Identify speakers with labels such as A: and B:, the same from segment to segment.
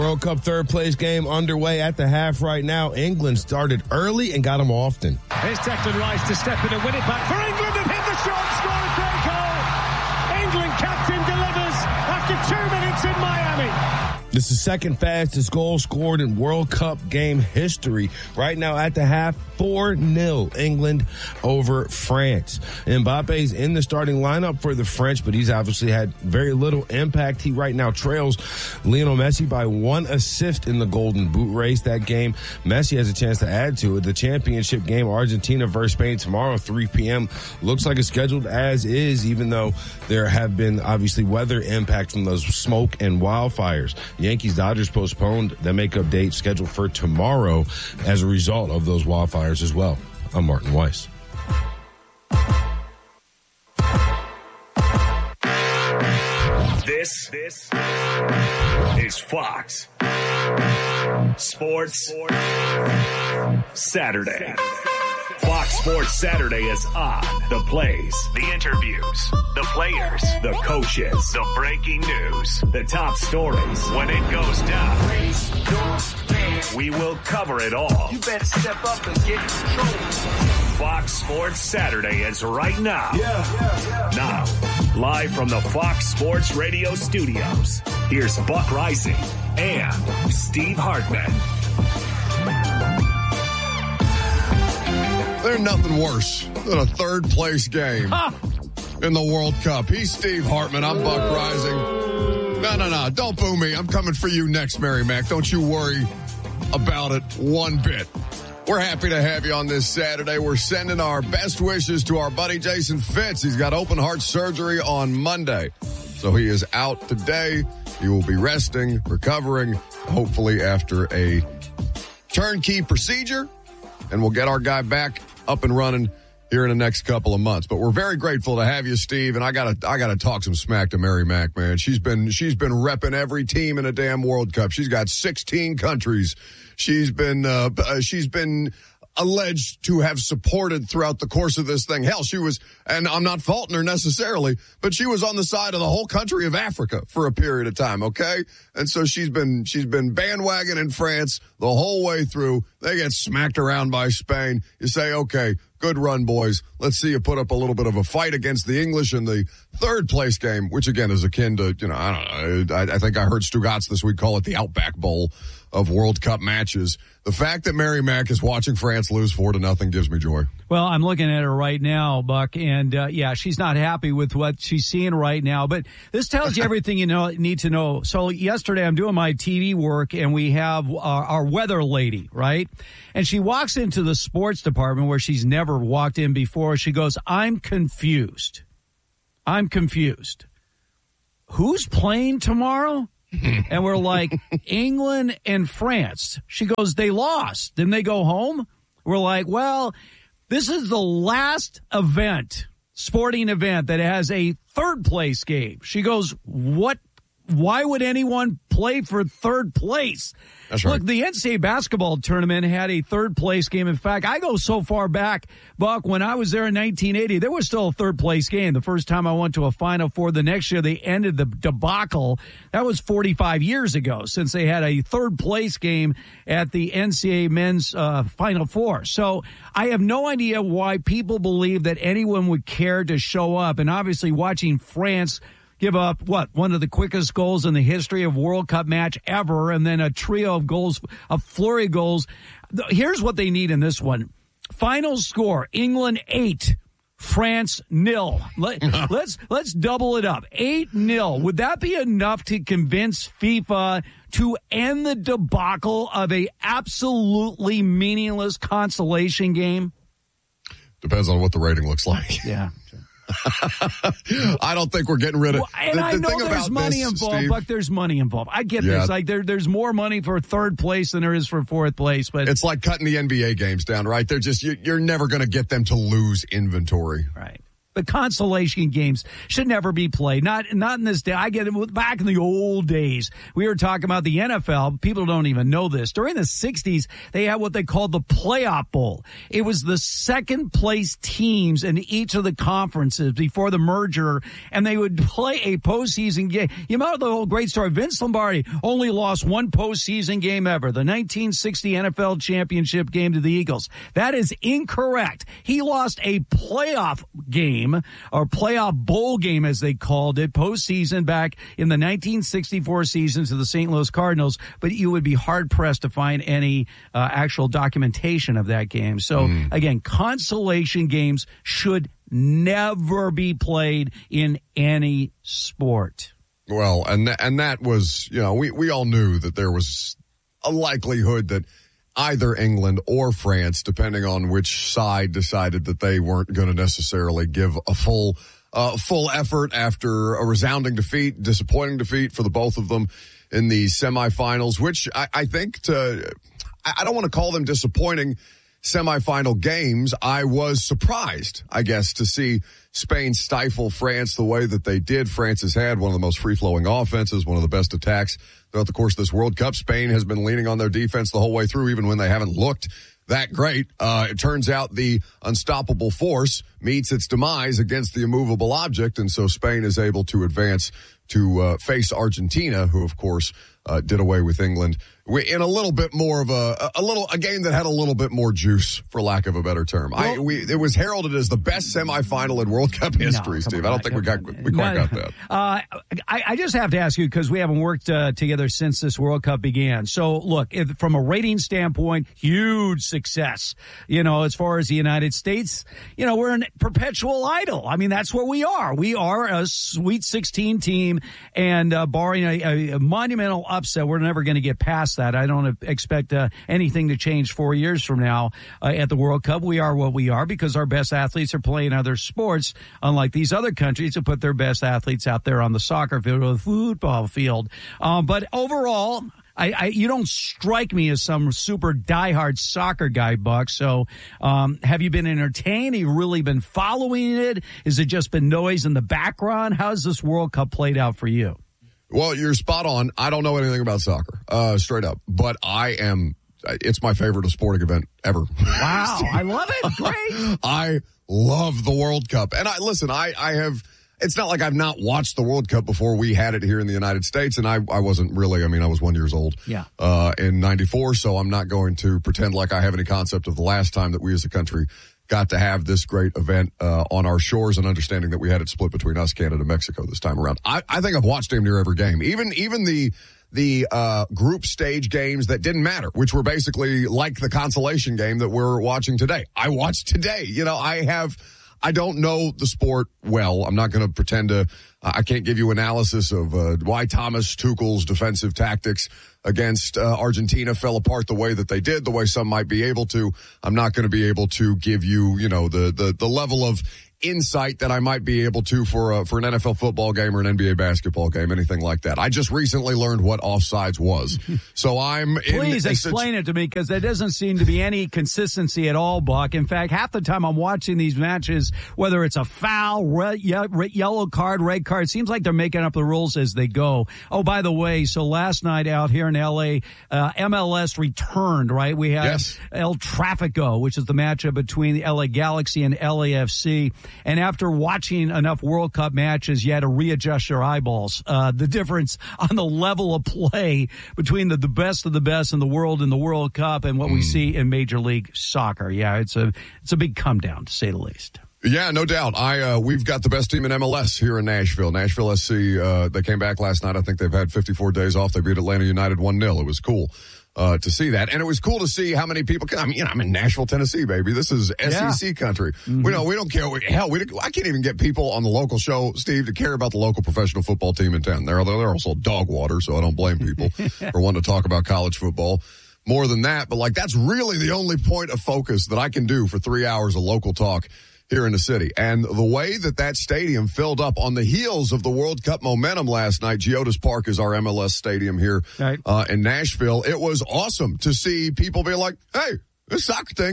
A: World Cup third place game underway at the half right now. England started early and got them often.
B: Here's Declan Rice to step in and win it back for England and hit the shot, score a great goal. England captain delivers after 2 minutes in Miami.
A: This is the second fastest goal scored in World Cup game history. Right now at the half, 4-0 England over France. Mbappe's in the starting lineup for the French, but he's obviously had very little impact. He right now trails Lionel Messi by 1 assist in the Golden Boot race. That game, Messi has a chance to add to it. The championship game, Argentina versus Spain tomorrow, 3 p.m. Looks like it's scheduled as is, even though there have been obviously weather impact from those smoke and wildfires. Yankees-Dodgers postponed the makeup date scheduled for tomorrow as a result of those wildfires as well. I'm Martin Weiss.
C: This is Fox Sports Saturday. Fox Sports Saturday is on. The plays, the interviews, the players, the coaches, the breaking news, the top stories. When it goes down, we will cover it all.
D: You better step up and get in control.
C: Fox Sports Saturday is right now. Now, live from the Fox Sports Radio studios, here's Buck Rising and Steve Hartman.
E: There's nothing worse than a third-place game in the World Cup. He's Steve Hartman. I'm Buck Rising. No. Don't boo me. I'm coming for you next, Mary Mac. Don't you worry about it one bit. We're happy to have you on this Saturday. We're sending our best wishes to our buddy Jason Fitz. He's got open heart surgery on Monday, so he is out today. He will be resting, recovering, hopefully after a turnkey procedure, and we'll get our guy back up and running here in the next couple of months. But we're very grateful to have you, Steve. And I gotta talk some smack to Mary Mac, man. She's been repping every team in a damn World Cup. She's got 16 countries. She's been alleged to have supported throughout the course of this thing. Hell, she was, and I'm not faulting her necessarily, but she was on the side of the whole country of Africa for a period of time, okay? And so she's been bandwagoning in France the whole way through. They get smacked around by Spain. You say, okay, good run, boys. Let's see you put up a little bit of a fight against the English in the third place game, which again is akin to, I don't know, I think I heard Stugatz this week call it the Outback Bowl of World Cup matches. The fact that Mary Mac is watching France lose 4-0 gives me joy.
F: Well, I'm looking at her right now, Buck, and she's not happy with what she's seeing right now. But this tells you everything you need to know. So yesterday I'm doing my TV work, and we have our weather lady, right? And she walks into the sports department where she's never walked in before. She goes, I'm confused. Who's playing tomorrow? And we're like, England and France. She goes, they lost. Didn't they go home? We're like, well, this is the last sporting event that has a third place game. She goes, what? Why would anyone play for third place?
E: That's right.
F: Look, the NCAA basketball tournament had a third place game. In fact, I go so far back, Buck, when I was there in 1980, there was still a third place game. The first time I went to a Final Four, the next year they ended the debacle. That was 45 years ago since they had a third place game at the NCAA men's Final Four. So I have no idea why people believe that anyone would care to show up. And obviously watching France give up, one of the quickest goals in the history of World Cup match ever, and then a trio of goals, a flurry of goals. Here's what they need in this one. Final score, England 8, France 0. Let's double it up. 8-0. Would that be enough to convince FIFA to end the debacle of a absolutely meaningless consolation game?
E: Depends on what the rating looks like.
F: Yeah.
E: I don't think we're getting rid of.
F: And I know there's money involved, Steve, but there's money involved. I get this. Like there's more money for third place than there is for fourth place. But
E: it's like cutting the NBA games down, right? They're just you're never going to get them to lose inventory.
F: Right. But consolation games should never be played. Not in this day. I get it. Back in the old days, we were talking about the NFL. People don't even know this. During the 60s, they had what they called the Playoff Bowl. It was the second place teams in each of the conferences before the merger, and they would play a postseason game. You remember the whole great story? Vince Lombardi only lost one postseason game ever, the 1960 NFL championship game to the Eagles. That is incorrect. He lost a playoff game, or playoff bowl game as they called it, postseason back in the 1964 season to the St. Louis Cardinals, but you would be hard-pressed to find any actual documentation of that game. So, again, consolation games should never be played in any sport.
E: Well, and that was, we all knew that there was a likelihood that either England or France, depending on which side decided that they weren't going to necessarily give a full effort after a resounding defeat, disappointing defeat for the both of them in the semifinals, which I think I don't want to call them disappointing semifinal games. I was surprised, I guess, to see Spain stifle France the way that they did. France has had one of the most free-flowing offenses, one of the best attacks throughout the course of this World Cup. Spain has been leaning on their defense the whole way through, even when they haven't looked that great. It turns out the unstoppable force meets its demise against the immovable object, and so Spain is able to advance to face Argentina, who, of course, did away with England in a little bit more of a game that had a little bit more juice, for lack of a better term. Well, it was heralded as the best semifinal in World Cup history, Steve. I don't think we quite got that.
F: I just have to ask you, because we haven't worked together since this World Cup began. So, look, from a rating standpoint, huge success. As far as the United States, we're a perpetual idol. I mean, that's what we are. We are a Sweet 16 team, and barring a monumental upset, we're never going to get past that. I don't expect anything to change 4 years from now at the World Cup. We are what we are because our best athletes are playing other sports, unlike these other countries who put their best athletes out there on the soccer field or the football field. But overall, you don't strike me as some super diehard soccer guy, Buck. So have you been entertained? Have you really been following it? Has it just been noise in the background? How's this World Cup played out for you?
E: Well, you're spot on. I don't know anything about soccer, straight up, but it's my favorite sporting event ever.
F: Wow. I love it. Great.
E: I love the World Cup. And I have, it's not like I've not watched the World Cup before we had it here in the United States. And I wasn't really, I was 1 year old.
F: Yeah.
E: In 94. So I'm not going to pretend like I have any concept of the last time that we as a country got to have this great event on our shores, and understanding that we had it split between us, Canada, and Mexico this time around. I think I've watched damn near every game, even the group stage games that didn't matter, which were basically like the consolation game that we're watching today. I watched today. I don't know the sport well. I'm not going to pretend I can't give you analysis of why Thomas Tuchel's defensive tactics against Argentina fell apart the way that they did, the way some might be able to. I'm not going to be able to give you, the level of insight that I might be able to for an NFL football game or an NBA basketball game, anything like that. I just recently learned what offsides was. So
F: Please explain it to me, because there doesn't seem to be any consistency at all, Buck. In fact, half the time I'm watching these matches, whether it's a foul, yellow card, red card, it seems like they're making up the rules as they go. Oh, by the way, so last night out here in LA, MLS returned, right? We had El Tráfico, which is the matchup between the LA Galaxy and LAFC. And after watching enough World Cup matches, you had to readjust your eyeballs. The difference on the level of play between the best of the best in the world in the World Cup and what we see in Major League Soccer. Yeah, it's a big come down, to say the least.
E: Yeah, no doubt. We've got the best team in MLS here in Nashville. Nashville SC, they came back last night. I think they've had 54 days off. They beat Atlanta United 1-0. It was cool to see that. And it was cool to see how many people, I'm in Nashville, Tennessee, baby. This is SEC country. Mm-hmm. We don't care. I can't even get people on the local show, Steve, to care about the local professional football team in town. They're also dog water, so I don't blame people for wanting to talk about college football more than that. But that's really the only point of focus that I can do for 3 hours of local talk here in the city. And the way that stadium filled up on the heels of the World Cup momentum last night, Geodis Park is our MLS stadium here in Nashville. It was awesome to see people be like, hey, this soccer thing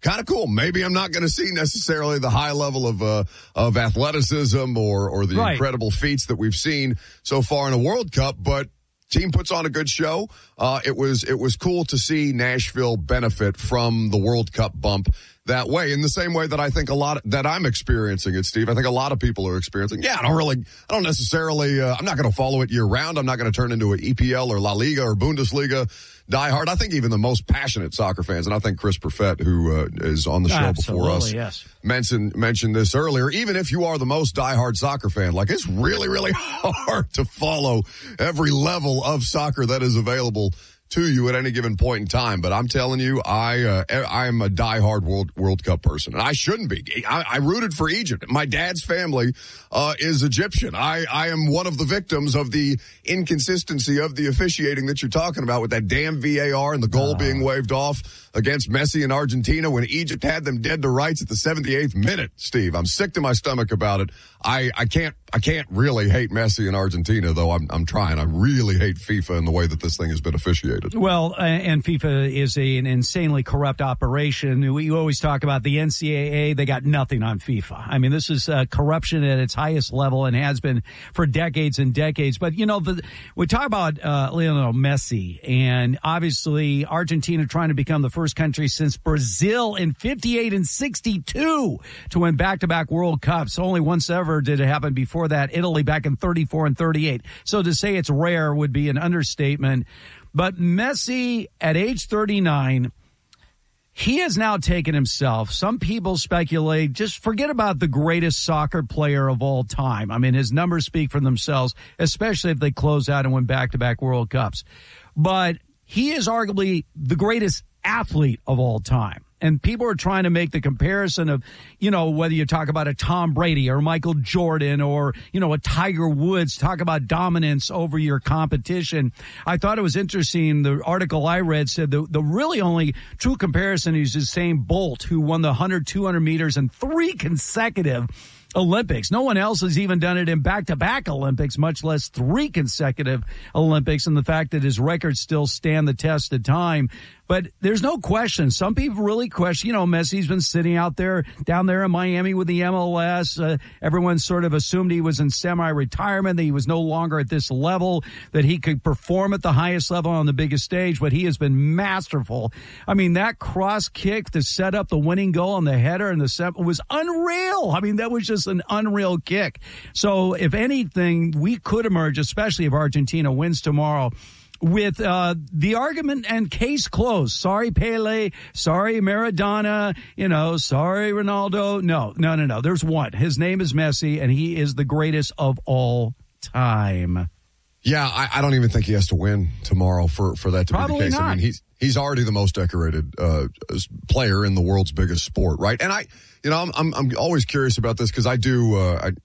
E: kind of cool. Maybe I'm not going to see necessarily the high level of athleticism or the incredible feats that we've seen so far in a World Cup, but team puts on a good show. It was cool to see Nashville benefit from the World Cup bump that way, in the same way that I think that I'm experiencing it, Steve. I think a lot of people are experiencing. Yeah, I don't necessarily, I'm not going to follow it year round. I'm not going to turn into an EPL or La Liga or Bundesliga diehard. I think even the most passionate soccer fans, and I think Chris Perfett, who is on the show before us, mentioned this earlier. Even if you are the most diehard soccer fan, like, it's really, really hard to follow every level of soccer that is available to you at any given point in time. But I'm telling you, I am a diehard World Cup person, and I shouldn't be. I rooted for Egypt. My dad's family is Egyptian. I am one of the victims of the inconsistency of the officiating that you're talking about, with that damn VAR and the goal being waved off against Messi in Argentina when Egypt had them dead to rights at the 78th minute. Steve, I'm sick to my stomach about it. I can't really hate Messi in Argentina, though. I'm trying. I really hate FIFA and the way that this thing has been officiated.
F: Well, and FIFA is an insanely corrupt operation. We always talk about the NCAA. They got nothing on FIFA. I mean, this is corruption at its highest level and has been for decades and decades. But, we talk about Lionel Messi, and obviously Argentina trying to become the first country since Brazil in 58 and 62 to win back-to-back World Cups. Only once ever did it happen before that, Italy back in 34 and 38. So to say it's rare would be an understatement. But Messi, at age 39, he has now taken himself. Some people speculate, just forget about the greatest soccer player of all time. I mean, his numbers speak for themselves, especially if they close out and win back-to-back World Cups. But he is arguably the greatest athlete of all time. And people are trying to make the comparison of, whether you talk about a Tom Brady or Michael Jordan or, a Tiger Woods, talk about dominance over your competition. I thought it was interesting. The article I read said the really only true comparison is Usain Bolt, who won the 100, 200 meters in 3 consecutive Olympics. No one else has even done it in back-to-back Olympics, much less 3 consecutive Olympics, and the fact that his records still stand the test of time. But there's no question. Some people really question, Messi's been sitting down there in Miami with the MLS. Everyone sort of assumed he was in semi-retirement, that he was no longer at this level, that he could perform at the highest level on the biggest stage, but he has been masterful. I mean, that cross kick to set up the winning goal on the header and the set was unreal. I mean, that was just an unreal kick. So if anything, we could emerge, especially if Argentina wins tomorrow, with the argument and case closed. Sorry, Pele. Sorry, Maradona. Sorry, Ronaldo. No. There's one. His name is Messi, and he is the greatest of all time.
E: Yeah, I don't even think he has to win tomorrow for that to
F: Probably
E: be the case.
F: Not.
E: I mean, he's already the most decorated player in the world's biggest sport, right? And I'm always curious about this because I do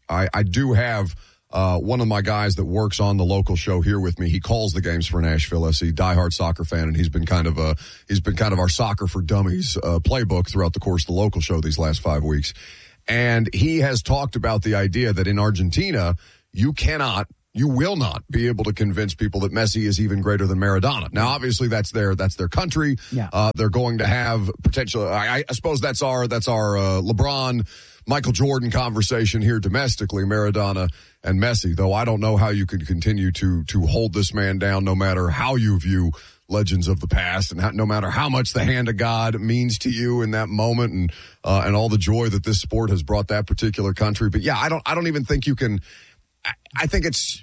E: have one of my guys that works on the local show here with me. He calls the games for Nashville SC, diehard soccer fan, and he's been kind of our Soccer for Dummies playbook throughout the course of the local show these last 5 weeks. And he has talked about the idea that in Argentina, you will not be able to convince people that Messi is even greater than Maradona. Now, obviously, that's their country.
F: Yeah.
E: They're going to have potential. I suppose that's our LeBron, Michael Jordan conversation here domestically, Maradona and Messi. Though I don't know how you could continue to hold this man down, no matter how you view legends of the past, and no matter how much the hand of God means to you in that moment, and all the joy that this sport has brought that particular country. But yeah, I don't even think you can. I think it's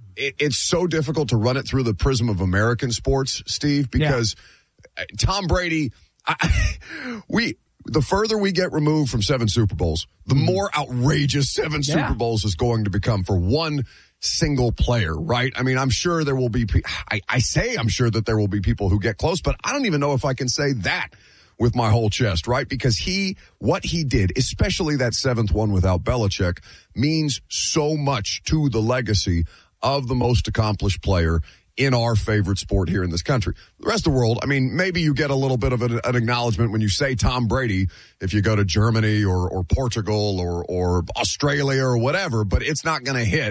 E: so difficult to run it through the prism of American sports, Steve, because Tom Brady, the further we get removed from 7 Super Bowls, the more outrageous 7 Super Bowls is going to become for one single player, right? I mean, I'm sure there will be, I'm sure that there will be people who get close, but I don't even know if I can say that with my whole chest, right? Because what he did, especially that 7th one without Belichick, means so much to the legacy of the most accomplished player in our favorite sport here in this country. The rest of the world, I mean, maybe you get a little bit of an acknowledgement when you say Tom Brady if you go to Germany or Portugal or Australia or whatever, but it's not going to hit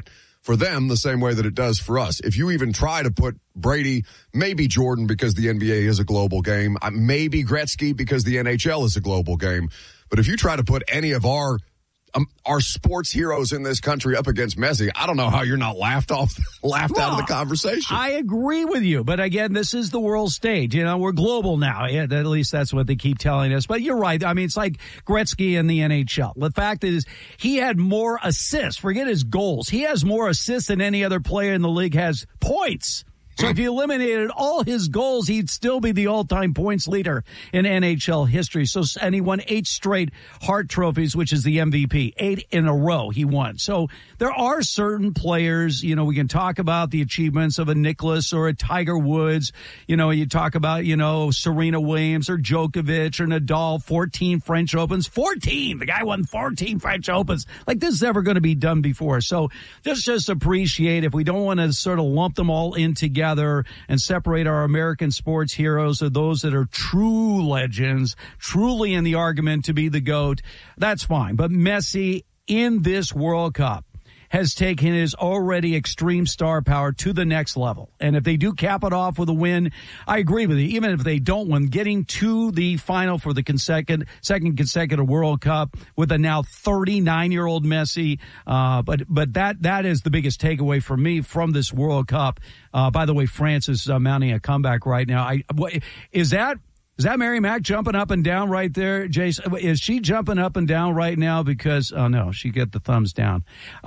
E: for them the same way that it does for us. If you even try to put Brady, maybe Jordan because the NBA is a global game, maybe Gretzky because the NHL is a global game. But if you try to put any of our sports heroes in this country up against Messi, I don't know how you're not laughed out of the conversation.
F: I agree with you. But again, this is the world stage. We're global now. Yeah, at least that's what they keep telling us. But you're right. I mean, it's like Gretzky in the NHL. The fact is, he had more assists. Forget his goals. He has more assists than any other player in the league has points. So if you eliminated all his goals, he'd still be the all-time points leader in NHL history. And he won 8 straight Hart trophies, which is the MVP. 8 in a row he won. So there are certain players, we can talk about the achievements of a Nicklaus or a Tiger Woods. You talk about, Serena Williams or Djokovic or Nadal, 14 French Opens. 14! The guy won 14 French Opens. Like, this is never going to be done before. So just appreciate, if we don't want to sort of lump them all in together and separate our American sports heroes of those that are true legends, truly in the argument to be the GOAT, that's fine. But Messi in this World Cup has taken his already extreme star power to the next level. And if they do cap it off with a win, I agree with you. Even if they don't win, getting to the final for the second consecutive World Cup with a now 39-year-old Messi. But that is the biggest takeaway for me from this World Cup. By the way, France is mounting a comeback right now. Is that Mary Mac jumping up and down right there, Jason? Is she jumping up and down right now? Because, oh no, she got the thumbs down.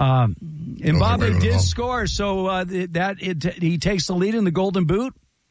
F: Mbappe did score, so he takes the lead in the Golden Boot.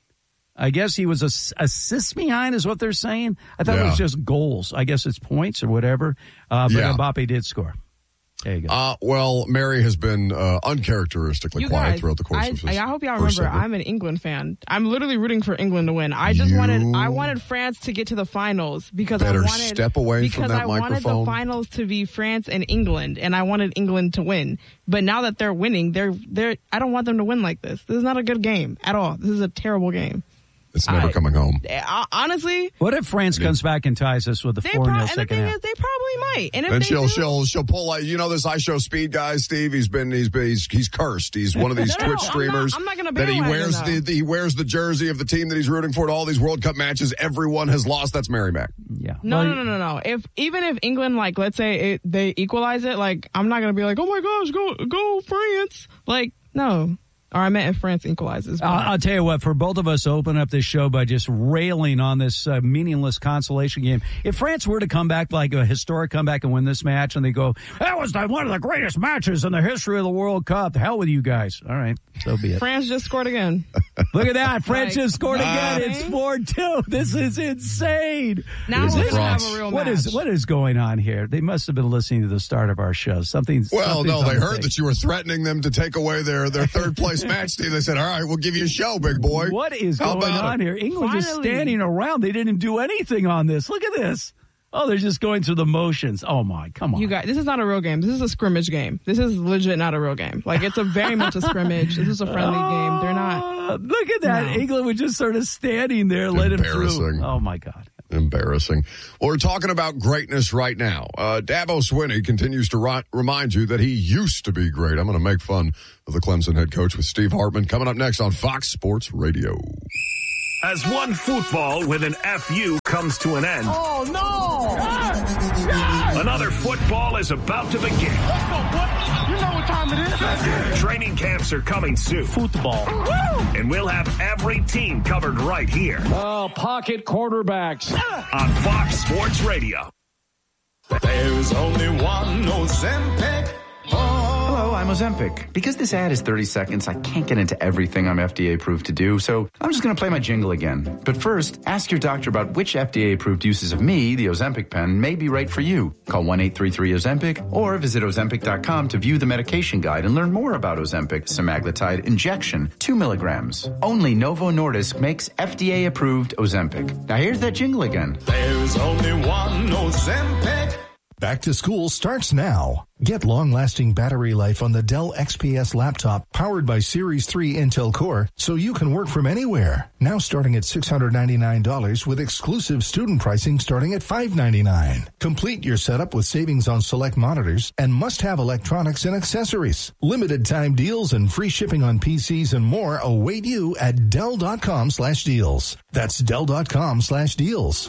F: I guess he was assists behind is what they're saying. I thought it was just goals. I guess it's points or whatever. But Mbappe did score. There you go.
E: Well, Mary has been uncharacteristically quiet throughout the course of this.
G: I hope y'all remember, I'm an England fan. I'm literally rooting for England to win. I wanted France to get to the finals because I wanted
E: step away from that microphone.
G: Wanted the finals to be France and England, and I wanted England to win. But now that they're winning, I don't want them to win like this. This is not a good game at all. This is a terrible game.
E: It's never coming home.
G: Honestly,
F: what if France comes back and ties us with a 4-0 second half?
G: And the thing is, they probably might. And if
E: she'll pull like this I Show Speed guy, Steve. He's cursed. He's one of these Twitch streamers.
G: I'm not gonna
E: that he wears the jersey of the team that he's rooting for at all these World Cup matches. Everyone has lost. That's Mary Mac.
F: Yeah.
G: No. Even if England, like, let's say they equalize it, like, I'm not gonna be like, oh my gosh, go France. Like, no. Or I meant if France equalizes.
F: I'll tell you what, for both of us to open up this show by just railing on this meaningless consolation game, if France were to come back, like a historic comeback and win this match, and they go, that was one of the greatest matches in the history of the World Cup, the hell with you guys. All right, so be it.
G: France just scored again.
F: Look at that. France just scored again. It's 4-2. This is insane.
G: Now we're going to have a real match.
F: What is going on here? They must have been listening to the start of our show.
E: They heard that you were threatening them to take away their third place match team. They said, all right, we'll give you a show, big boy.
F: What is going on here? England just standing around. They didn't do anything on this. Look at this. Oh, they're just going through the motions. Oh, my. Come on.
G: You guys, this is not a real game. This is a scrimmage game. This is legit not a real game. Like, it's very much a scrimmage. This is a friendly game. They're not.
F: Look at that. No. England was just sort of standing there, let him through. Oh, my God.
E: Embarrassing. Well, we're talking about greatness right now. Dabo Swinney continues to remind you that he used to be great. I'm going to make fun of the Clemson head coach with Steve Hartman coming up next on Fox Sports Radio.
C: As one football with an FU comes to an end.
B: Oh, no!
C: Another football is about to begin.
B: Let's go, boy. You know what time it is.
C: Training camps are coming soon.
B: Football.
C: And we'll have every team covered right here.
B: Pocket quarterbacks.
C: On Fox Sports Radio.
H: There's only one Ozempic.
I: Hello, I'm Ozempic. Because this ad is 30 seconds, I can't get into everything I'm FDA approved to do, so I'm just going to play my jingle again. But first, ask your doctor about which FDA approved uses of me, the Ozempic pen, may be right for you. Call 1-833-OZEMPIC or visit Ozempic.com to view the medication guide and learn more about Ozempic semaglutide injection, 2 milligrams. Only Novo Nordisk makes FDA approved Ozempic. Now here's that jingle again.
H: There's only one Ozempic.
J: Back to school starts now. Get long-lasting battery life on the Dell XPS laptop powered by Series 3 Intel Core so you can work from anywhere. Now starting at $699 with exclusive student pricing starting at $599. Complete your setup with savings on select monitors and must-have electronics and accessories. Limited time deals and free shipping on PCs and more await you at Dell.com/deals. That's Dell.com/deals.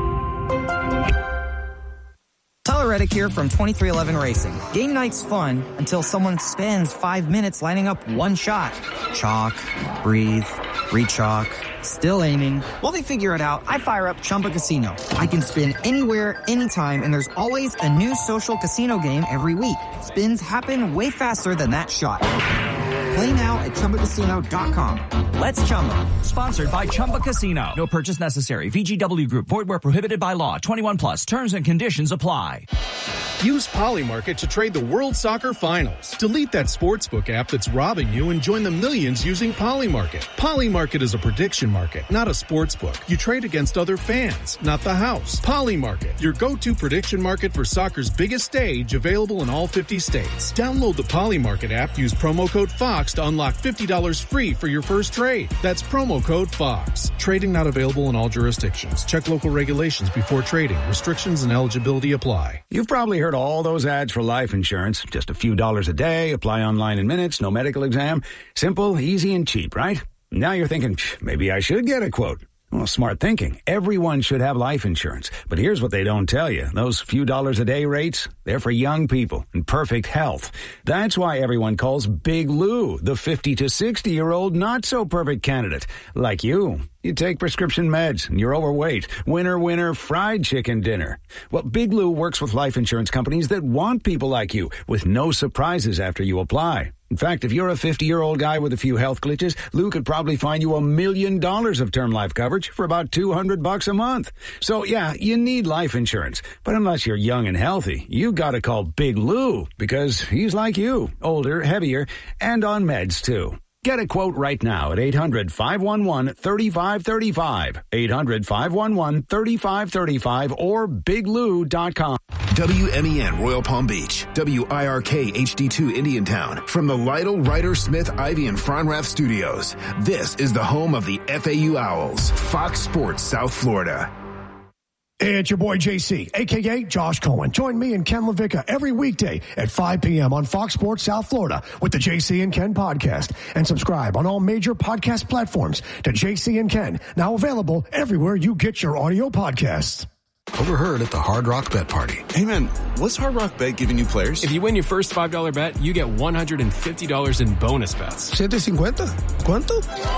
K: Tyler Reddick here from 2311 Racing. Game night's fun until someone spends 5 minutes lining up one shot. Chalk, breathe, re-chalk, still aiming. While they figure it out, I fire up Chumba Casino. I can spin anywhere, anytime, and there's always a new social casino game every week. Spins happen way faster than that shot. Play now at ChumbaCasino.com. Let's Chumba.
L: Sponsored by Chumba Casino. No purchase necessary. VGW Group. Void where prohibited by law. 21 plus. Terms and conditions apply.
M: Use Polymarket to trade the World Soccer Finals. Delete that sportsbook app that's robbing you and join the millions using Polymarket. Polymarket is a prediction market, not a sportsbook. You trade against other fans, not the house. Polymarket, your go-to prediction market for soccer's biggest stage, available in all 50 states. Download the Polymarket app. Use promo code FOX to unlock $50 free for your first trade. That's promo code FOX. Trading not available in all jurisdictions. Check local regulations before trading. Restrictions and eligibility apply.
N: You've probably heard all those ads for life insurance. Just a few dollars a day, apply online in minutes, no medical exam. Simple, easy, and cheap, right? Now you're thinking, maybe I should get a quote. Well, smart thinking. Everyone should have life insurance. But here's what they don't tell you. Those few dollars a day rates, they're for young people in perfect health. That's why everyone calls Big Lou the 50 to 60-year-old not-so-perfect candidate. Like you. You take prescription meds, and you're overweight. Winner, winner, fried chicken dinner. Well, Big Lou works with life insurance companies that want people like you, with no surprises after you apply. In fact, if you're a 50-year-old guy with a few health glitches, Lou could probably find you $1 million of term life coverage for about $200 a month. So, yeah, you need life insurance. But unless you're young and healthy, you gotta call Big Lou, because he's like you, older, heavier, and on meds, too. Get a quote right now at 800-511-3535, 800-511-3535, or biglou.com.
O: WMEN Royal Palm Beach, WIRK HD2 Indiantown. From the Lytle, Ryder, Smith, Ivy, and Fronrath studios, this is the home of the FAU Owls, Fox Sports South Florida.
P: Hey, it's your boy JC, a.k.a. Josh Cohen. Join me and Ken LaVicka every weekday at 5 p.m. on Fox Sports South Florida with the JC and Ken podcast. And subscribe on all major podcast platforms to JC and Ken, now available everywhere you get your audio podcasts.
Q: Overheard at the Hard Rock Bet Party. Hey man, what's Hard Rock Bet giving you players?
R: If you win your first $5 bet, you get $150 in bonus bets.
Q: $750? ¿Cuánto?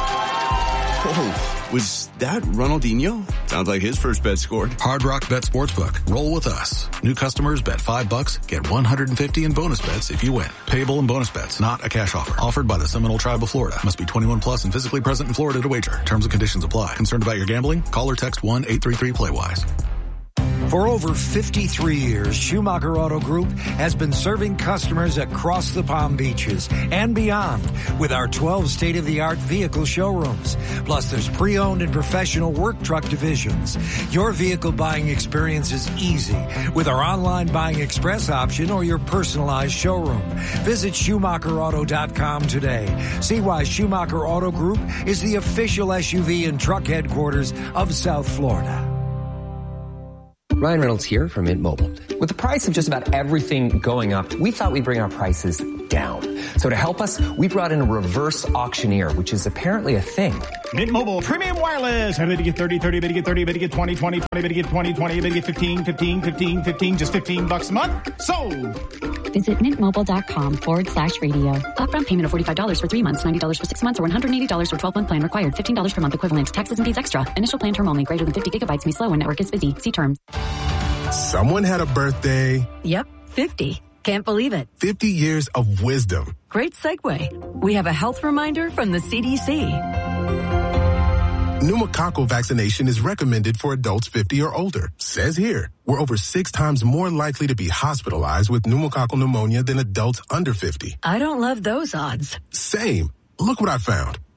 Q: Oh, was that Ronaldinho? Sounds like his first bet scored. Hard Rock Bet Sportsbook. Roll with us. New customers bet $5, get $150 in bonus bets if you win. Payable in bonus bets, not a cash offer. Offered by the Seminole Tribe of Florida. Must be 21 plus and physically present in Florida to wager. Terms and conditions apply. Concerned about your gambling? Call or text 1-833-PLAY-WISE.
S: For over 53 years, Schumacher Auto Group has been serving customers across the Palm Beaches and beyond with our 12 state-of-the-art vehicle showrooms. Plus, there's pre-owned and professional work truck divisions. Your vehicle buying experience is easy with our online buying express option or your personalized showroom. Visit SchumacherAuto.com today. See why Schumacher Auto Group is the official SUV and truck headquarters of South Florida.
T: Ryan Reynolds here from Mint Mobile. With the price of just about everything going up, we thought we'd bring our prices down. So to help us, we brought in a reverse auctioneer, which is apparently a thing.
U: Mint Mobile Premium Wireless. How did you get 30, 30, better get 30, better get 20, 20, 20, better get 20, 20, better get 15, 15, 15, 15, just $15 a month? Sold!
V: Visit mintmobile.com/radio. Upfront payment of $45 for 3 months, $90 for 6 months, or $180 for 12-month plan required. $15 per month equivalent. Taxes and fees extra. Initial plan term only. Greater than 50 gigabytes may slow when network is busy. See terms.
W: Someone had a birthday.
X: Yep, 50. Can't believe it.
W: 50 years of wisdom.
X: Great segue. We have a health reminder from the CDC.
W: Pneumococcal vaccination is recommended for adults 50 or older. Says here, we're over 6 times more likely to be hospitalized with pneumococcal pneumonia than adults under 50.
X: I don't love those odds.
W: Same. Look what I found.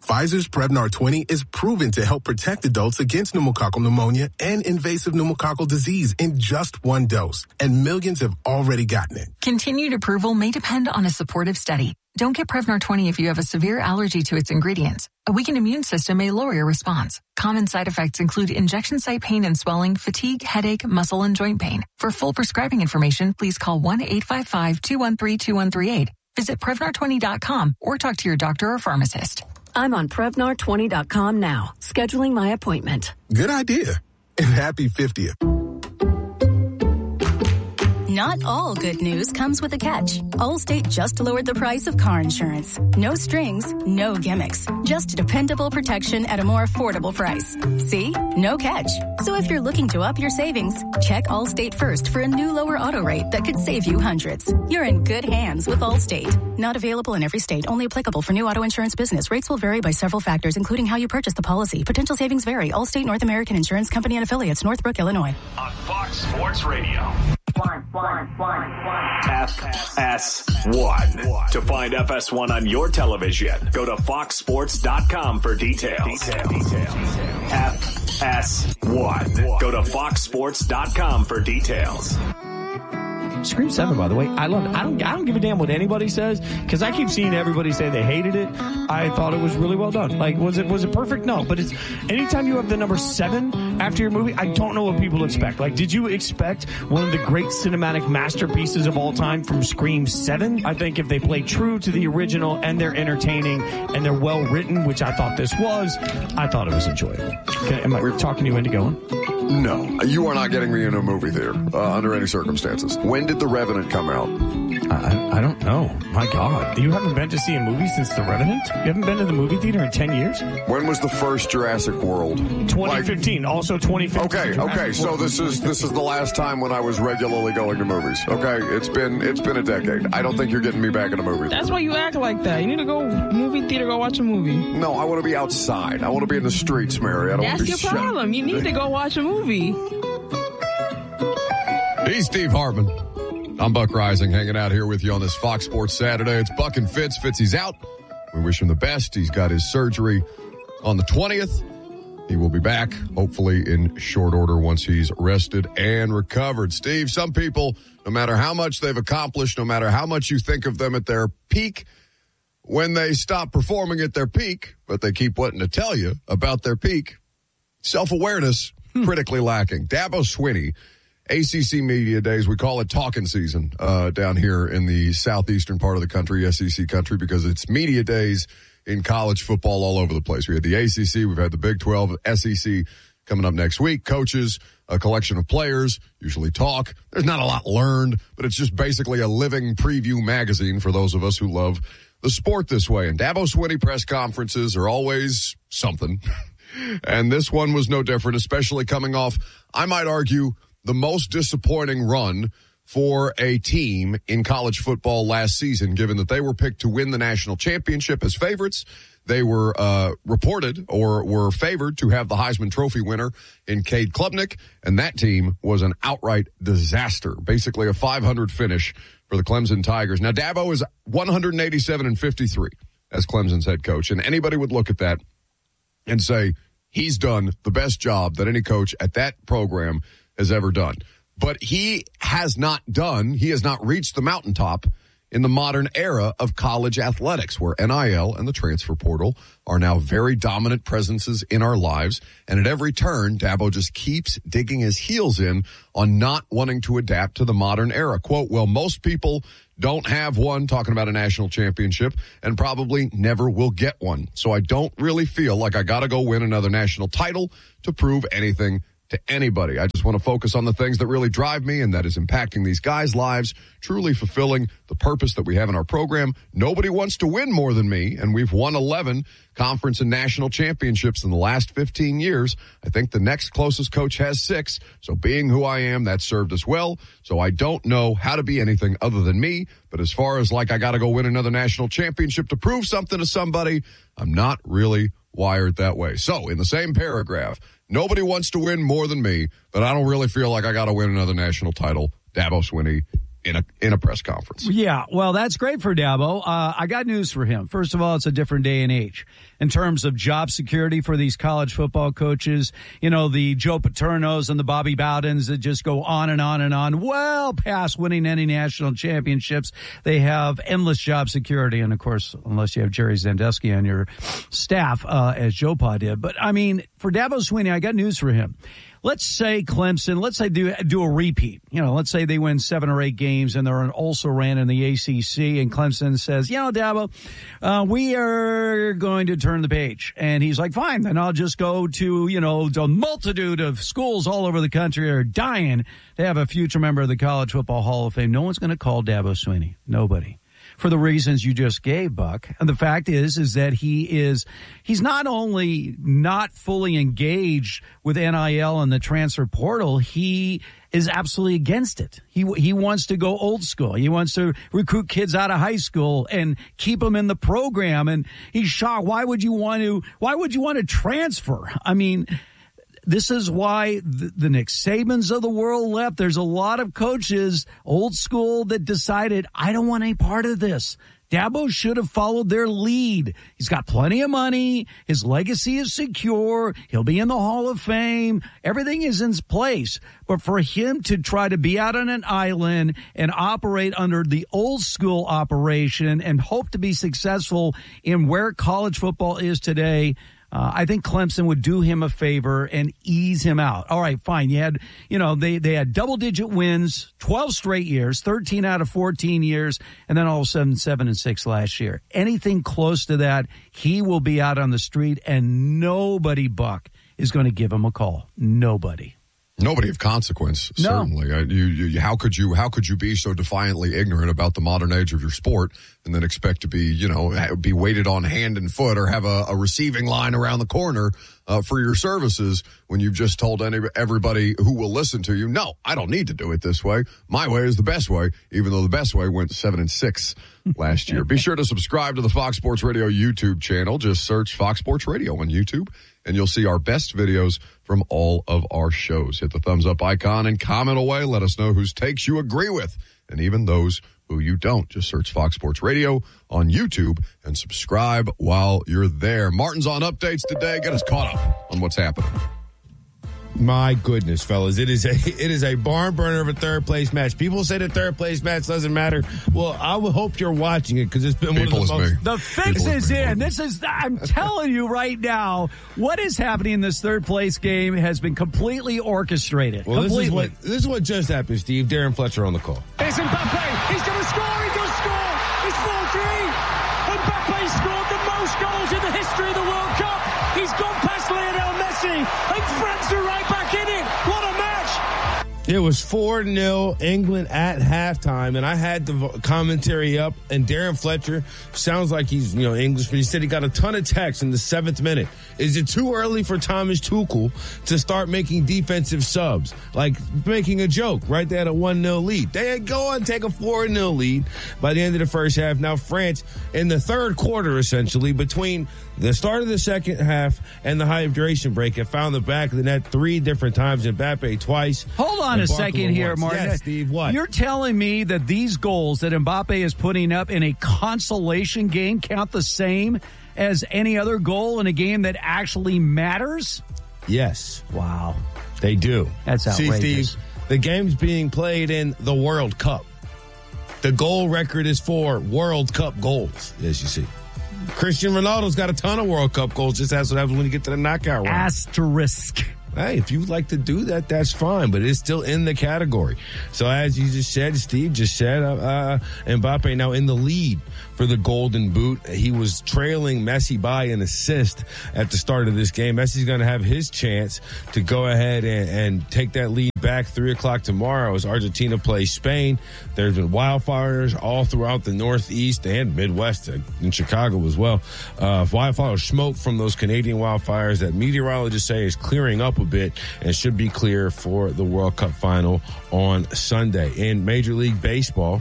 W: Pfizer's Prevnar 20 is proven to help protect adults against pneumococcal pneumonia and invasive pneumococcal disease in just one dose, and millions have already gotten it.
A: Continued approval may depend on a supportive study. Don't get Prevnar 20 if you have a severe allergy to its ingredients. A weakened immune system may lower your response. Common side effects include injection site pain and swelling, fatigue, headache, muscle, and joint pain. For full prescribing information, please call 1-855-213-2138. Visit Prevnar20.com or talk to your doctor or pharmacist.
X: I'm on Prevnar20.com now, scheduling my appointment.
W: Good idea. And happy 50th.
D: Not all good news comes with a catch. Allstate just lowered the price of car insurance. No strings, no gimmicks. Just dependable protection at a more affordable price. See? No catch. So if you're looking to up your savings, check Allstate first for a new lower auto rate that could save you hundreds. You're in good hands with Allstate. Not available in every state. Only applicable for new auto insurance business. Rates will vary by several factors, including how you purchase the policy. Potential savings vary. Allstate North American Insurance Company and Affiliates, Northbrook, Illinois.
C: On Fox Sports Radio. FS1. To find FS1 on your television, go to foxsports.com for details. FS1. Go to foxsports.com for details.
F: Scream 7, by the way, I love it. I don't give a damn what anybody says, because I keep seeing everybody say they hated it. I thought it was really well done. Like, was it perfect? No, but it's anytime you have the number 7 after your movie, I don't know what people expect. Like, did you expect one of the great cinematic masterpieces of all time from Scream 7? I think if they play true to the original and they're entertaining and they're well written, which I thought this was, I thought it was enjoyable. Am I talking you into going?
E: No, you are not getting me into a movie theater under any circumstances. When did The Revenant come out?
F: I don't know. My God. You haven't been to see a movie since The Revenant? You haven't been to the movie theater in 10 years?
E: When was the first Jurassic World?
F: 2015. Also 2015.
E: Okay. So this is the last time when I was regularly going to movies. Okay. It's been a decade. I don't think you're getting me back in a movie theater.
G: That's why you act like that. You need to go movie theater, go watch a movie.
E: No, I want to be outside. I want to be in the streets, Mary. I don't want to be
G: That's your problem. You need to go watch a movie.
E: He's Steve Hartman. I'm Buck Rising, hanging out here with you on this Fox Sports Saturday. It's Buck and Fitz. Fitzy's out. We wish him the best. He's got his surgery on the 20th. He will be back, hopefully in short order, once he's rested and recovered. Steve, some people, no matter how much they've accomplished, no matter how much you think of them at their peak, when they stop performing at their peak, but they keep wanting to tell you about their peak, self-awareness critically lacking. Dabo Swinney, ACC Media Days, we call it talking season down here in the southeastern part of the country, SEC country, because it's media days in college football all over the place. We had the ACC, we've had the Big 12, SEC coming up next week. Coaches, a collection of players, usually talk. There's not a lot learned, but it's just basically a living preview magazine for those of us who love the sport this way. And Dabo Swinney press conferences are always something. And this one was no different, especially coming off, I might argue, the most disappointing run for a team in college football last season, given that they were picked to win the national championship as favorites. They were reported or were favored to have the Heisman Trophy winner in Cade Klubnik, and that team was an outright disaster, basically a 500 finish for the Clemson Tigers. Now, Dabo is 187-53 as Clemson's head coach, and anybody would look at that and say he's done the best job that any coach at that program has ever done. But he has not reached the mountaintop in the modern era of college athletics, where NIL and the transfer portal are now very dominant presences in our lives. And at every turn, Dabo just keeps digging his heels in on not wanting to adapt to the modern era. Quote, well, most people don't have one, talking about a national championship, and probably never will get one. So I don't really feel like I got to go win another national title to prove anything to anybody. I just want to focus on the things that really drive me, and that is impacting these guys' lives, truly fulfilling the purpose that we have in our program. Nobody wants to win more than me, and we've won 11 conference and national championships in the last 15 years. I think the next closest coach has 6, so being who I am, that served us well. So I don't know how to be anything other than me, but as far as like I got to go win another national championship to prove something to somebody, I'm not really wired that way. So in the same paragraph, nobody wants to win more than me, but I don't really feel like I got to win another national title. Dabo Swinney in a press conference.
B: Yeah, well, that's great for Dabo. I got news for him. First of all, it's a different day and age in terms of job security for these college football coaches. You know, the Joe Paternos and the Bobby Bowdens that just go on and on and on, well past winning any national championships. They have endless job security. And, of course, unless you have Jerry Sandusky on your staff, as Joe Pa did. But, I mean, for Dabo Swinney, I got news for him. Let's say Clemson, let's say do a repeat. You know, let's say they win 7 or 8 games and they're also ran in the ACC, and Clemson says, you know, Dabo, we are going to turn the page. And he's like, fine, then I'll just go to, you know, the multitude of schools all over the country are dying to have a future member of the College Football Hall of Fame. No one's going to call Dabo Swinney. Nobody. For the reasons you just gave, Buck. And the fact is that he's not only not fully engaged with NIL and the transfer portal, he is absolutely against it. He wants to go old school. He wants to recruit kids out of high school and keep them in the program. And he's shocked. Why would you want to transfer? I mean, this is why the Nick Sabans of the world left. There's a lot of coaches, old school, that decided, I don't want any part of this. Dabo should have followed their lead. He's got plenty of money. His legacy is secure. He'll be in the Hall of Fame. Everything is in place. But for him to try to be out on an island and operate under the old school operation and hope to be successful in where college football is today, I think Clemson would do him a favor and ease him out. All right, fine. They had double-digit wins, 12 straight years, 13 out of 14 years, and then all of a sudden 7-6 last year. Anything close to that, he will be out on the street, and nobody, Buck, is going to give him a call. Nobody.
E: Nobody of consequence, certainly. No. How could you be so defiantly ignorant about the modern age of your sport and then expect to be waited on hand and foot or have a receiving line around the corner for your services when you've just told everybody who will listen to you, no, I don't need to do it this way. My way is the best way, even though the best way went 7-6 last year. Be sure to subscribe to the Fox Sports Radio YouTube channel. Just search Fox Sports Radio on YouTube, and you'll see our best videos from all of our shows. Hit the thumbs up icon and comment away. Let us know whose takes you agree with, and even those who you don't. Just search Fox Sports Radio on YouTube and subscribe while you're there. Martin's on updates today. Get us caught up on what's happening.
H: My goodness, fellas, it is a barn burner of a third place match. People say the third place match doesn't matter. Well, I would hope you're watching it because it's been one of the most.
B: The fix is in. I'm telling you right now, what is happening in this third place game has been completely orchestrated.
H: Well, this is what just happened, Steve. Darren Fletcher on the call.
I: It's Mbappe. He's going to score. He does score. It's 4-3. Mbappe scored the most goals in the history of the World Cup. He's gone past Lionel Messi, and France are right back in it. What a match!
H: It was 4-0 England at halftime, and I had the commentary up, and Darren Fletcher sounds like he's, English, but he said he got a ton of texts in the 7th minute. Is it too early for Thomas Tuchel to start making defensive subs? Like making a joke, right? They had a 1-0 lead. They go on take a 4-0 lead by the end of the first half. Now France, in the third quarter, essentially, between the start of the second half and the hydration break, have found the back of the net 3 different times, Mbappe twice.
B: Hold on a second here, Martin.
H: Yes, Steve, what?
B: You're telling me that these goals that Mbappe is putting up in a consolation game count the same as any other goal in a game that actually matters?
H: Yes.
B: Wow.
H: They do.
B: That's outrageous.
H: See, Steve, the game's being played in the World Cup. The goal record is for World Cup goals, as you see. Cristiano Ronaldo's got a ton of World Cup goals. Just that's what happens when you get to the knockout round.
B: Asterisk.
H: Hey, if you'd like to do that, that's fine, but it's still in the category. So as you just said, Steve just said, Mbappe now in the lead for the Golden Boot. He was trailing Messi by an assist at the start of this game. Messi's going to have his chance to go ahead and take that lead back 3:00 tomorrow as Argentina plays Spain. There's been wildfires all throughout the Northeast and Midwest, in Chicago as well. Wildfire smoke from those Canadian wildfires that meteorologists say is clearing up a bit and should be clear for the World Cup final on Sunday. In Major League Baseball,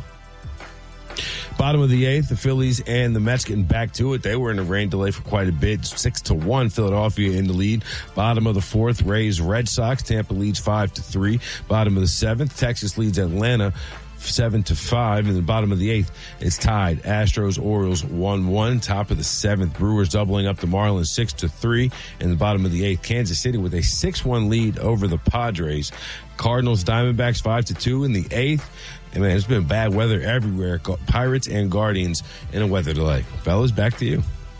H: bottom of the 8th, the Phillies and the Mets getting back to it. They were in a rain delay for quite a bit. 6-1, Philadelphia in the lead. Bottom of the 4th, Rays, Red Sox. Tampa leads 5-3. Bottom of the 7th, Texas leads Atlanta 7-5. In the bottom of the 8th, it's tied. Astros, Orioles 1-1. Top of the 7th, Brewers doubling up the Marlins 6-3. In the bottom of the 8th, Kansas City with a 6-1 lead over the Padres. Cardinals, Diamondbacks 5-2 in the 8th. And man, it's been bad weather everywhere. Pirates and Guardians in a weather delay. Fellas, back to you.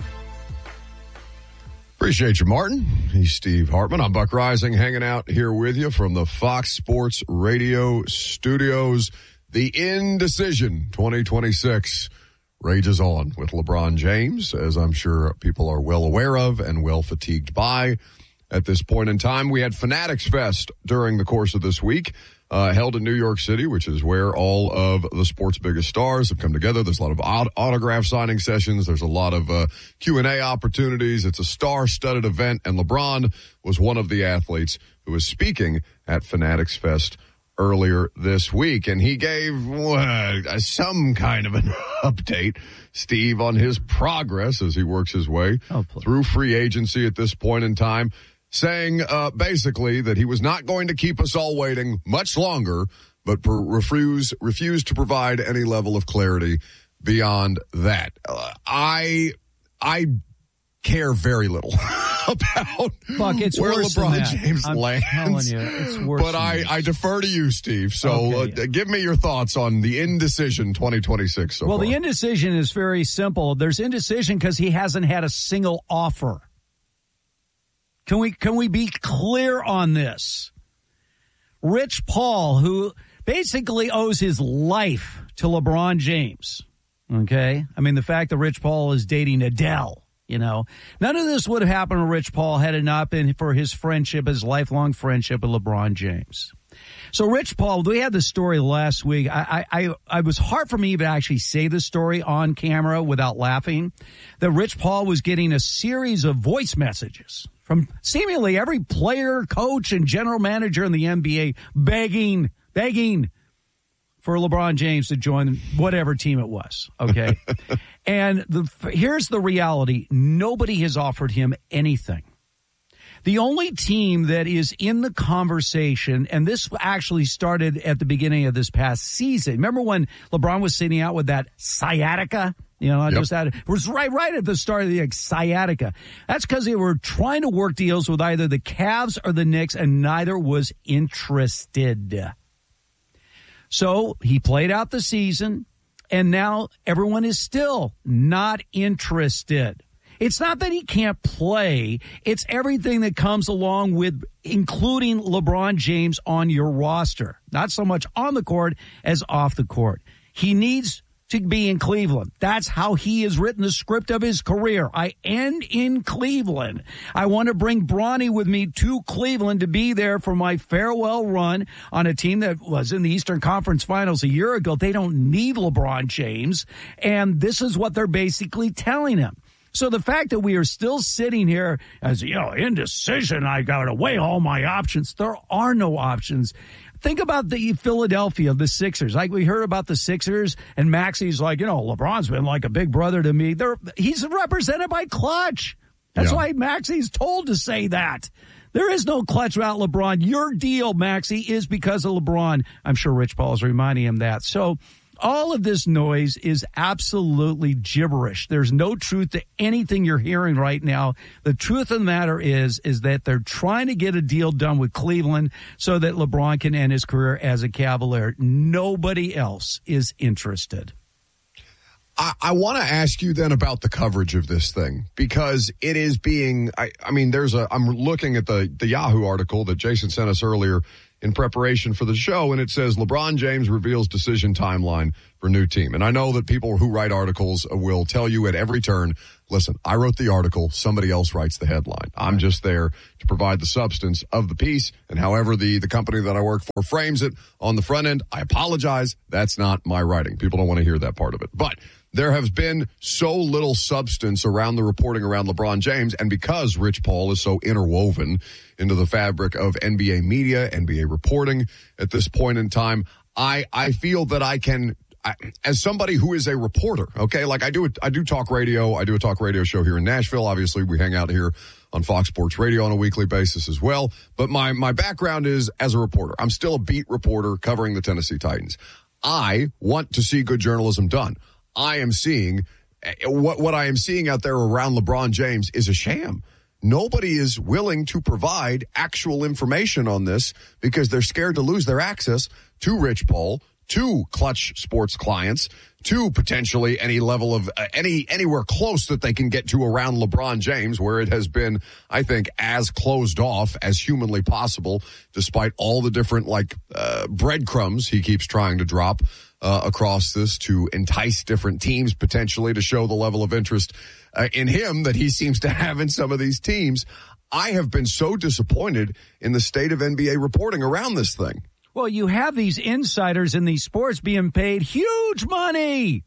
E: Appreciate you, Martin. He's Steve Hartman. I'm Buck Rising, hanging out here with you from the Fox Sports Radio studios. The Indecision 2026 rages on with LeBron James, as I'm sure people are well aware of and well fatigued by. At this point in time, we had Fanatics Fest during the course of this week, held in New York City, which is where all of the sport's biggest stars have come together. There's a lot of autograph signing sessions. There's a lot of Q&A opportunities. It's a star-studded event, and LeBron was one of the athletes who was speaking at Fanatics Fest earlier this week, and he gave some kind of an update, Steve, on his progress as he works his way through free agency at this point in time, saying basically that he was not going to keep us all waiting much longer, but refused to provide any level of clarity beyond that. I care very little about
B: Buck, it's
E: where
B: worse
E: LeBron
B: than that.
E: James
B: I'm
E: lands.
B: telling you, it's worse
E: but
B: than
E: I defer to you, Steve. So
B: Okay.
E: Give me your thoughts on the Indecision 2026 so
B: Well,
E: far.
B: the indecision is very simple. There's indecision because he hasn't had a single offer. Can we be clear on this? Rich Paul, who basically owes his life to LeBron James, okay? I mean, the fact that Rich Paul is dating Adele, you know, none of this would have happened to Rich Paul had it not been for his friendship, his lifelong friendship with LeBron James. So Rich Paul, we had the story last week. I was hard for me to actually say the story on camera without laughing, that Rich Paul was getting a series of voice messages from seemingly every player, coach, and general manager in the NBA begging for LeBron James to join whatever team it was, okay? And here's the reality. Nobody has offered him anything. The only team that is in the conversation, and this actually started at the beginning of this past season. Remember when LeBron was sitting out with that sciatica? You know, just that. It was right at the start of the sciatica. That's because they were trying to work deals with either the Cavs or the Knicks, and neither was interested. So he played out the season, and now everyone is still not interested. It's not that he can't play. It's everything that comes along with including LeBron James on your roster. Not so much on the court as off the court. He needs to be in Cleveland. That's how he has written the script of his career. I end in Cleveland. I want to bring Bronny with me to Cleveland to be there for my farewell run on a team that was in the Eastern Conference Finals a year ago. They don't need LeBron James, and this is what they're basically telling him. So the fact that we are still sitting here as, you know, indecision, I got to weigh all my options. There are no options. Think about the Philadelphia, the Sixers. Like we heard about the Sixers, and Maxi's like, you know, LeBron's been like a big brother to me. He's represented by Clutch. That's why Maxi's told to say that. There is no Clutch without LeBron. Your deal, Maxi, is because of LeBron. I'm sure Rich Paul is reminding him that. So all of this noise is absolutely gibberish. There's no truth to anything you're hearing right now. The truth of the matter is that they're trying to get a deal done with Cleveland so that LeBron can end his career as a Cavalier. Nobody else is interested.
E: I want to ask you then about the coverage of this thing, because it is being, I'm looking at the Yahoo article that Jason sent us earlier in preparation for the show, and it says LeBron James reveals decision timeline for new team. And I know that people who write articles will tell you at every turn, listen, I wrote the article, somebody else writes the headline. I'm just there to provide the substance of the piece, and however the company that I work for frames it on the front end, I apologize. That's not my writing. People don't want to hear that part of it. But there has been so little substance around the reporting around LeBron James, and because Rich Paul is so interwoven into the fabric of NBA media, NBA reporting at this point in time, I feel that I can, as somebody who is a reporter, okay, like I do talk radio. I do a talk radio show here in Nashville. Obviously, we hang out here on Fox Sports Radio on a weekly basis as well. But my background is as a reporter. I'm still a beat reporter covering the Tennessee Titans. I want to see good journalism done. I am seeing what I am seeing out there around LeBron James is a sham. Nobody is willing to provide actual information on this because they're scared to lose their access to Rich Paul, to Clutch Sports clients, to potentially any level of anywhere close that they can get to around LeBron James, where it has been, I think, as closed off as humanly possible, despite all the different breadcrumbs he keeps trying to drop across this to entice different teams potentially to show the level of interest in him that he seems to have in some of these teams. I have been so disappointed in the state of NBA reporting around this thing.
B: Well, you have these insiders in these sports being paid huge money.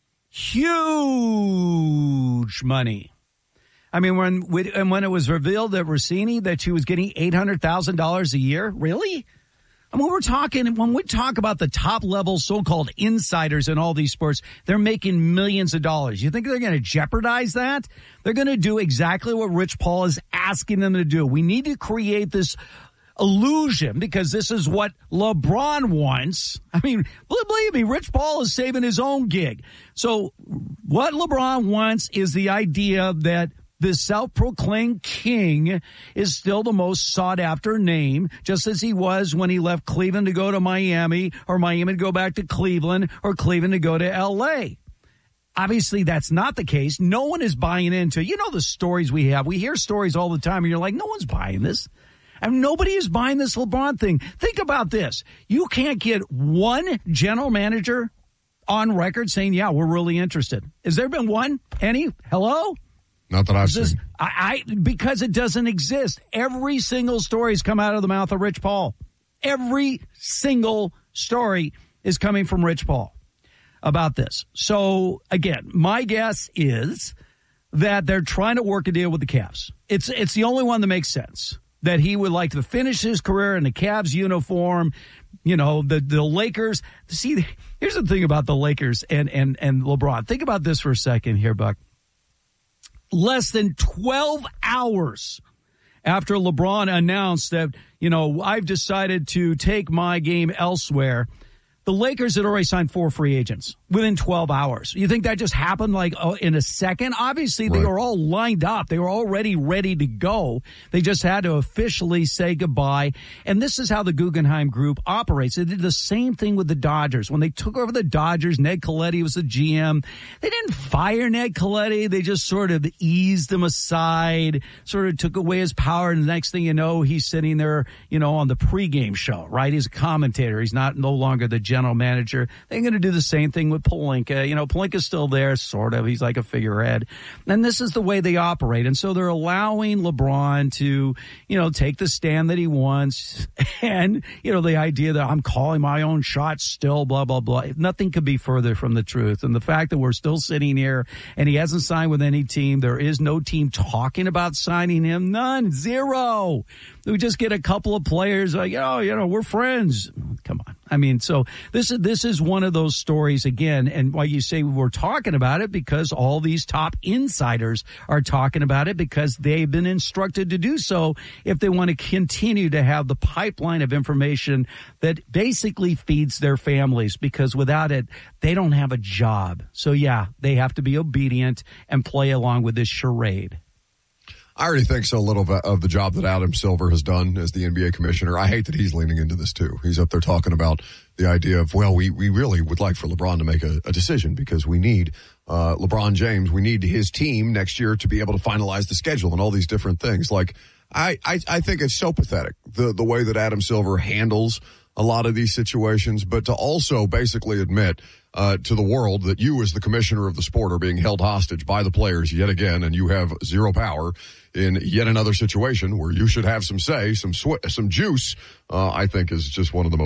B: Huge money. I mean, when it was revealed that Rossini, that she was getting $800,000 a year, really? I mean, when we talk about the top level so-called insiders in all these sports, they're making millions of dollars. You think they're going to jeopardize that? They're going to do exactly what Rich Paul is asking them to do. We need to create this illusion because this is what LeBron wants. I mean, believe me, Rich Paul is saving his own gig. So what LeBron wants is the idea that the self-proclaimed king is still the most sought-after name, just as he was when he left Cleveland to go to Miami, or Miami to go back to Cleveland, or Cleveland to go to L.A. Obviously, that's not the case. No one is buying into, the stories we have. We hear stories all the time, and you're like, no one's buying this. And nobody is buying this LeBron thing. Think about this. You can't get one general manager on record saying, yeah, we're really interested. Has there been one? Any? Hello?
E: Not that I've seen.
B: Because it doesn't exist. Every single story has come out of the mouth of Rich Paul. Every single story is coming from Rich Paul about this. So, again, my guess is that they're trying to work a deal with the Cavs. It's the only one that makes sense. That he would like to finish his career in the Cavs uniform. The Lakers. See, here's the thing about the Lakers and LeBron. Think about this for a second here, Buck. Less than 12 hours after LeBron announced that, I've decided to take my game elsewhere, the Lakers had already signed 4 free agents within 12 hours. You think that just happened in a second? Obviously, They were all lined up. They were already ready to go. They just had to officially say goodbye. And this is how the Guggenheim Group operates. They did the same thing with the Dodgers. When they took over the Dodgers, Ned Colletti was the GM. They didn't fire Ned Colletti. They just sort of eased him aside, sort of took away his power. And the next thing you know, he's sitting there, on the pregame show, right? He's a commentator. He's no longer the general manager. They're going to do the same thing with Pelinka. Pelinka's still there, sort of. He's like a figurehead. And this is the way they operate. And so they're allowing LeBron to, take the stand that he wants. And, the idea that I'm calling my own shots still, blah, blah, blah. Nothing could be further from the truth. And the fact that we're still sitting here and he hasn't signed with any team, there is no team talking about signing him. None. Zero. We just get a couple of players like, we're friends. Come on. I mean, so this is one of those stories again. And why you say we're talking about it, because all these top insiders are talking about it because they've been instructed to do so if they want to continue to have the pipeline of information that basically feeds their families, because without it, they don't have a job. So, yeah, they have to be obedient and play along with this charade.
E: I already think so little of the job that Adam Silver has done as the NBA commissioner. I hate that he's leaning into this too. He's up there talking about the idea of, well, we really would like for LeBron to make a decision because we need LeBron James. We need his team next year to be able to finalize the schedule and all these different things. Like, I think it's so pathetic, the way that Adam Silver handles a lot of these situations, but to also basically admit to the world that you as the commissioner of the sport are being held hostage by the players yet again, and you have zero power in yet another situation where you should have some say, some juice, I think is just one of the most